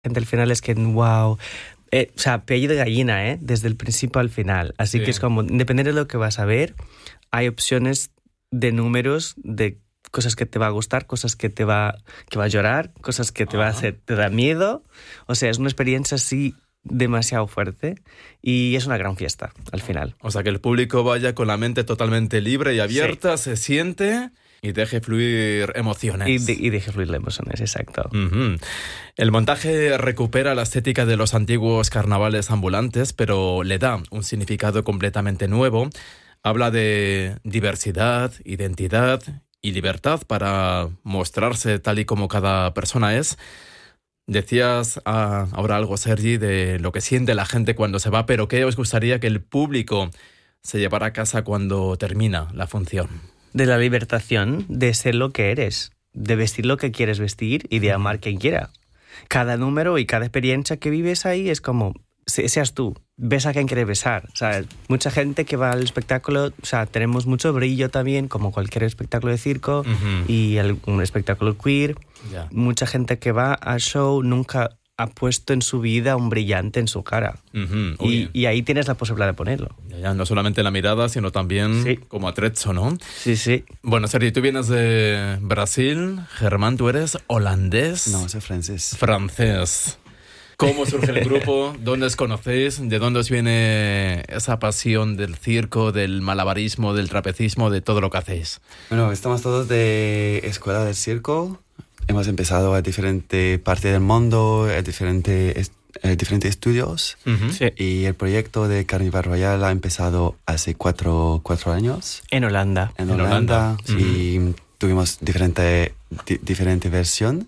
gente al final es que, wow, o sea, piel de gallina, desde el principio al final. Así Sí. que es como, independiente de lo que vas a ver, hay opciones de números, de cosas que te va a gustar, cosas que va a llorar, cosas que te va a hacer, te da miedo. O sea, es una experiencia así demasiado fuerte y es una gran fiesta al final. O sea, que el público vaya con la mente totalmente libre y abierta, se siente y deje fluir emociones. Y deje fluir las emociones, exacto. Ujú. El montaje recupera la estética de los antiguos carnavales ambulantes, pero le da un significado completamente nuevo. Habla de diversidad, identidad y libertad para mostrarse tal y como cada persona es. Decías ahora algo, Sergi, de lo que siente la gente cuando se va, pero ¿qué os gustaría que el público se llevara a casa cuando termina la función? De la libertación de ser lo que eres, de vestir lo que quieres vestir y de amar quien quiera. Cada número y cada experiencia que vives ahí es como, seas tú, ves a quien quieres besar. O sea, mucha gente que va al espectáculo, o sea, tenemos mucho brillo también, como cualquier espectáculo de circo y un espectáculo queer. Ya. Mucha gente que va al show nunca ha puesto en su vida un brillante en su cara. Y ahí tienes la posibilidad de ponerlo. Ya, no solamente la mirada, sino también como atrezzo, ¿no? Sí, sí. Bueno, Sergi, tú vienes de Brasil. Germán, ¿tú eres holandés? No, soy francés. Francés. ¿Cómo surge el grupo? ¿Dónde os conocéis? ¿De dónde os viene esa pasión del circo, del malabarismo, del trapecismo, de todo lo que hacéis? Bueno, estamos todos de escuela del circo. Hemos empezado a diferente parte del mundo, a diferentes estudios. Sí. Y el proyecto de Carnival Royal ha empezado hace cuatro años. En Holanda. En Holanda. Y tuvimos diferente versión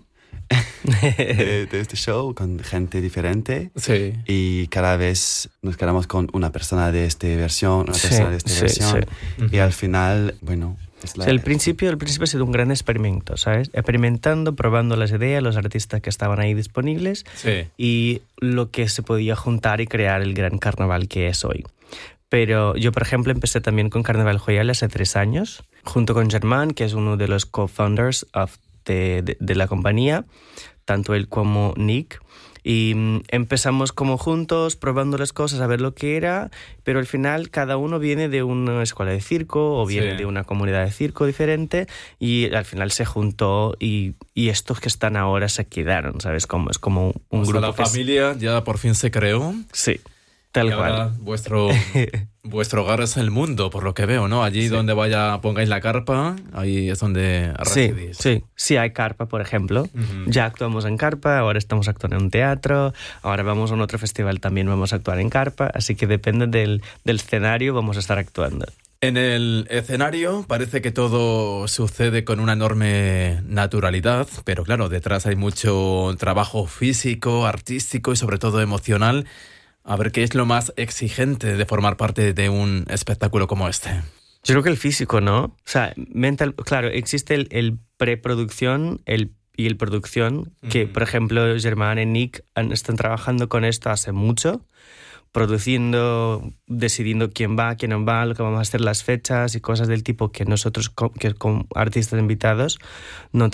de este show con gente diferente. Sí. Y cada vez nos quedamos con una persona de esta versión, una persona de esta versión. Sí. Y al final, bueno... El principio ha sido un gran experimento, ¿sabes? Experimentando, probando las ideas, los artistas que estaban ahí disponibles y lo que se podía juntar y crear el gran carnaval que es hoy. Pero yo, por ejemplo, empecé también con Carnaval Royal hace 3 años, junto con Germán, que es uno de los co-founders de la compañía, tanto él como Nick. Y empezamos como juntos, probando las cosas, a ver lo que era, pero al final cada uno viene de una escuela de circo o viene de una comunidad de circo diferente y al final se juntó y estos que están ahora se quedaron, ¿sabes? Es como un grupo. La familia ya por fin se creó. Sí, tal cual. Ahora vuestro hogar es el mundo, por lo que veo, ¿no? Allí donde pongáis la carpa, ahí es donde residís. Sí, hay carpa, por ejemplo. Ya actuamos en carpa, ahora estamos actuando en un teatro, ahora vamos a un otro festival, también vamos a actuar en carpa, así que depende del escenario, vamos a estar actuando. En el escenario parece que todo sucede con una enorme naturalidad, pero claro, detrás hay mucho trabajo físico, artístico y sobre todo emocional. A ver, ¿qué es lo más exigente de formar parte de un espectáculo como este? Yo creo que el físico, ¿no? O sea, mental, claro, existe el preproducción y el producción, que por ejemplo Germán y Nick están trabajando con esto hace mucho, produciendo, decidiendo quién va, quién no va, lo que vamos a hacer, las fechas y cosas del tipo que nosotros, que con artistas invitados, no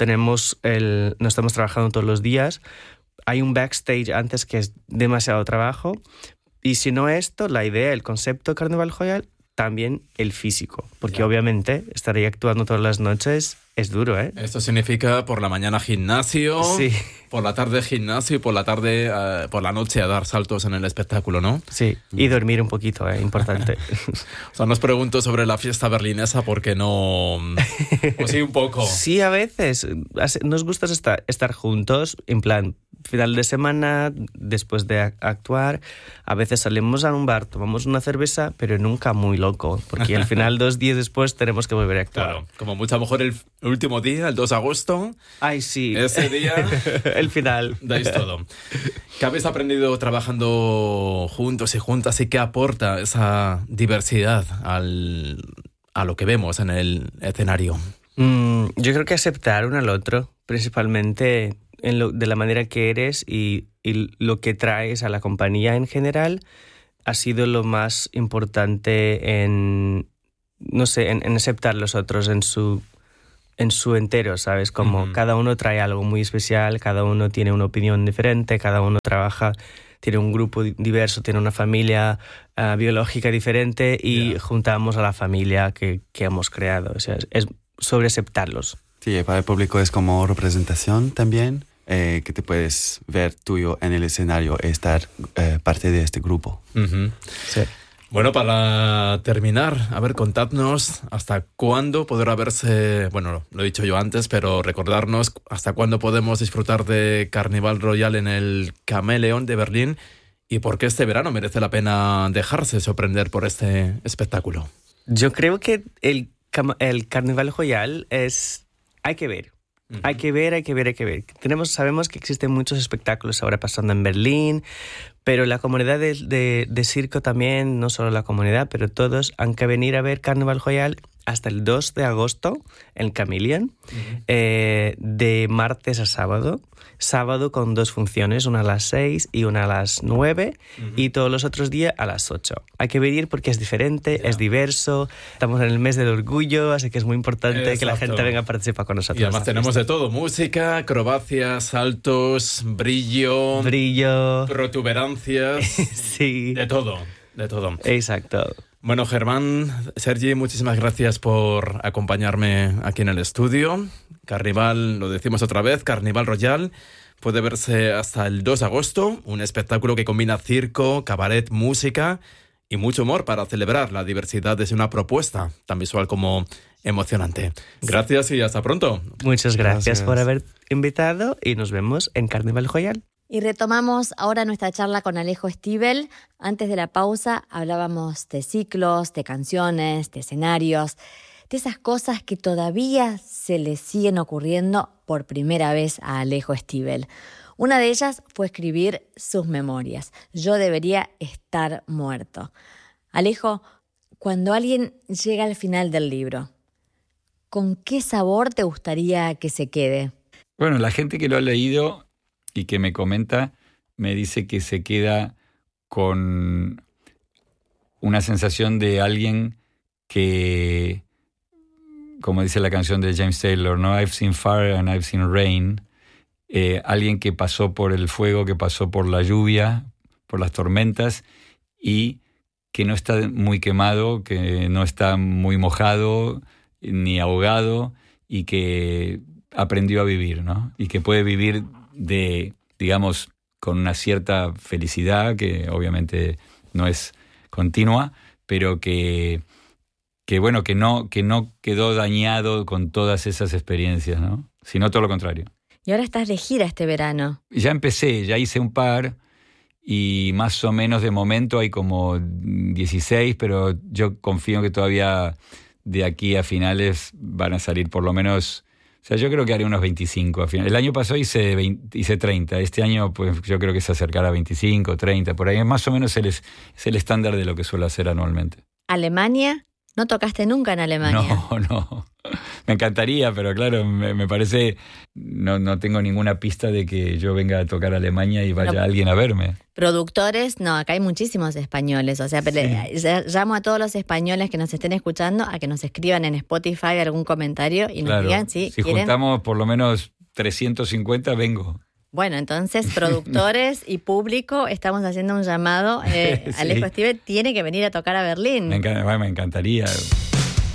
estamos trabajando todos los días. Hay un backstage antes que es demasiado trabajo y si no esto, la idea, el concepto de Carnaval Royal, también el físico, porque obviamente estar ahí actuando todas las noches es duro, ¿eh? Esto significa por la mañana gimnasio, por la tarde gimnasio y por la tarde, por la noche a dar saltos en el espectáculo, ¿no? Sí, y dormir un poquito, importante. O sea, no os pregunto sobre la fiesta berlinesa porque no... Pues sí, un poco. Sí, a veces nos gusta estar juntos, en plan, final de semana, después de actuar, a veces salimos a un bar, tomamos una cerveza, pero nunca muy loco, porque al final 2 días después tenemos que volver a actuar. Claro, como mucho a lo mejor el último día, el 2 de agosto. Ay, sí. Ese día... el final. Dais todo. ¿Qué habéis aprendido trabajando juntos y juntas y qué aporta esa diversidad a lo que vemos en el escenario? Yo creo que aceptar uno al otro, principalmente de la manera que eres y lo que traes a la compañía en general, ha sido lo más importante en aceptar a los otros en en su entero, ¿sabes? Como cada uno trae algo muy especial, cada uno tiene una opinión diferente, cada uno trabaja, tiene un grupo diverso, tiene una familia biológica diferente y juntamos a la familia que hemos creado. O sea, es sobre aceptarlos. Sí, para el público es como representación también, que te puedes ver tuyo en el escenario, estar parte de este grupo. Sí. Bueno, para terminar, a ver, contadnos hasta cuándo podrá verse, bueno, lo he dicho yo antes, pero recordarnos hasta cuándo podemos disfrutar de Carnival Royal en el Cameleón de Berlín y por qué este verano merece la pena dejarse sorprender por este espectáculo. Yo creo que el Carnival Royal hay que ver. Hay que ver. Sabemos que existen muchos espectáculos ahora pasando en Berlín, pero la comunidad de circo también, no solo la comunidad, pero todos han que venir a ver Carnival Royal hasta el 2 de agosto en Chameleon, de martes a sábado. Sábado con 2 funciones, una a las 6 y una a las 9, y todos los otros días a las 8. Hay que venir porque es diferente, es diverso, estamos en el mes del orgullo, así que es muy importante que la gente venga a participar con nosotros. Y además tenemos de todo, música, acrobacias, saltos, brillo, protuberancias, sí. De todo. Exacto. Bueno, Germán, Sergi, muchísimas gracias por acompañarme aquí en el estudio. Carnival, lo decimos otra vez, Carnival Royal puede verse hasta el 2 de agosto, un espectáculo que combina circo, cabaret, música y mucho humor para celebrar la diversidad desde una propuesta tan visual como emocionante. Gracias y hasta pronto. Muchas gracias por haber invitado y nos vemos en Carnival Royal. Y retomamos ahora nuestra charla con Alejo Stivel. Antes de la pausa hablábamos de ciclos, de canciones, de escenarios, de esas cosas que todavía se le siguen ocurriendo por primera vez a Alejo Stivel. Una de ellas fue escribir sus memorias. Yo debería estar muerto. Alejo, cuando alguien llega al final del libro, ¿con qué sabor te gustaría que se quede? Bueno, la gente que lo ha leído y que me comenta, me dice que se queda con una sensación de alguien que, como dice la canción de James Taylor, ¿no? I've seen fire and I've seen rain. Alguien que pasó por el fuego, que pasó por la lluvia, por las tormentas, y que no está muy quemado, que no está muy mojado ni ahogado, y que aprendió a vivir, ¿no? Y que puede vivir digamos, con una cierta felicidad, que obviamente no es continua, pero que no quedó dañado con todas esas experiencias, ¿no? Sino todo lo contrario. Y ahora estás de gira este verano. Ya empecé, ya hice un par, y más o menos de momento hay como 16, pero yo confío que todavía de aquí a finales van a salir por lo menos. O sea, yo creo que haré unos 25 al final. El año pasado hice 30. Este año, pues yo creo que se acercará a 25, 30, por ahí. Más o menos es el estándar de lo que suelo hacer anualmente. ¿Alemania? ¿No tocaste nunca en Alemania? No. Me encantaría, pero claro, me parece. No tengo ninguna pista de que yo venga a tocar a Alemania y vaya alguien a verme. Productores, no, acá hay muchísimos españoles. O sea, llamo a todos los españoles que nos estén escuchando a que nos escriban en Spotify algún comentario y nos digan si quieren. Juntamos por lo menos 350, vengo. Bueno, entonces, productores y público, estamos haciendo un llamado. Alejo Stivel tiene que venir a tocar a Berlín. Me encantaría.